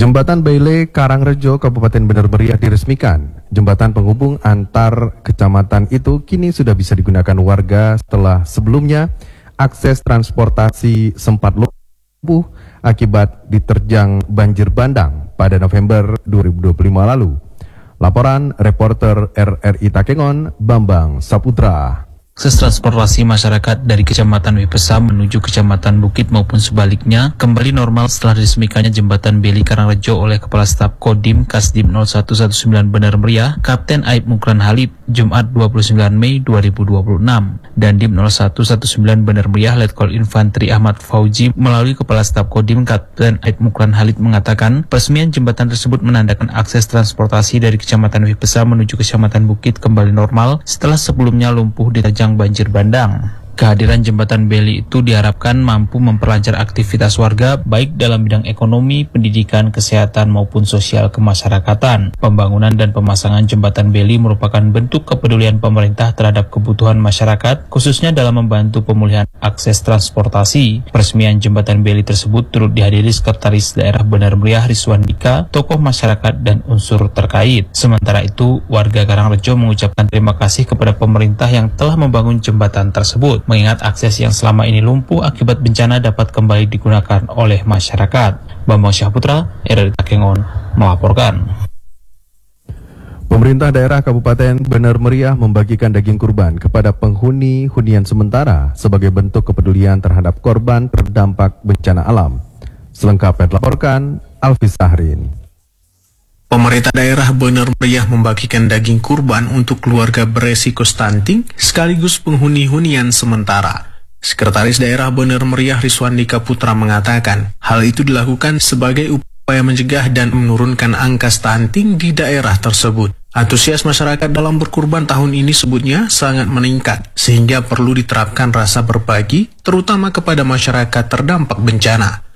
Jembatan Baile Karangrejo, Kabupaten Bener Meriah diresmikan. Jembatan penghubung antar kecamatan itu kini sudah bisa digunakan warga setelah sebelumnya akses transportasi sempat lumpuh akibat diterjang banjir bandang pada November 2025 lalu. Laporan reporter RRI Takengon, Bambang Saputra. Akses transportasi masyarakat dari Kecamatan Wipesa menuju Kecamatan Bukit maupun sebaliknya kembali normal setelah diresmikannya Jembatan Baile Karangrejo oleh Kepala Staf Kodim Kasdim 0119 Bener Meriah, Kapten Aib Mukran Halid, Jumat 29 Mei 2026. Dan Dim 0119 Bener Meriah, Letkol Infantri Ahmad Fauji melalui Kepala Staf Kodim Kapten Aib Mukran Halid mengatakan peresmian jembatan tersebut menandakan akses transportasi dari Kecamatan Wipesa menuju Kecamatan Bukit kembali normal setelah sebelumnya lumpuh diterjang banjir bandang. Kehadiran jembatan Baile itu diharapkan mampu memperlancar aktivitas warga baik dalam bidang ekonomi, pendidikan, kesehatan maupun sosial kemasyarakatan. Pembangunan dan pemasangan jembatan Baile merupakan bentuk kepedulian pemerintah terhadap kebutuhan masyarakat, khususnya dalam membantu pemulihan akses transportasi. Peresmian jembatan Baile tersebut turut dihadiri Sekretaris Daerah Bener Meriah Rizwandika, tokoh masyarakat dan unsur terkait. Sementara itu, warga Karangrejo mengucapkan terima kasih kepada pemerintah yang telah membangun jembatan tersebut, mengingat akses yang selama ini lumpuh akibat bencana dapat kembali digunakan oleh masyarakat. Bambang Saputra, RRI Takengon, melaporkan. Pemerintah daerah Kabupaten Bener Meriah membagikan daging kurban kepada penghuni hunian sementara sebagai bentuk kepedulian terhadap korban terdampak bencana alam. Selengkapnya dilaporkan Alfis Sahrin. Pemerintah daerah Bener Meriah membagikan daging kurban untuk keluarga beresiko stunting sekaligus penghuni hunian sementara. Sekretaris Daerah Bener Meriah Rizwandika Putra mengatakan, hal itu dilakukan sebagai upaya mencegah dan menurunkan angka stunting di daerah tersebut. Antusias masyarakat dalam berkurban tahun ini sebutnya sangat meningkat, sehingga perlu diterapkan rasa berbagi, terutama kepada masyarakat terdampak bencana.